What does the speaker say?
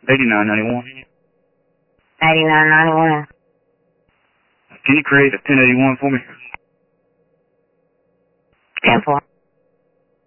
8991. 8991. Can you create a 1081 for me?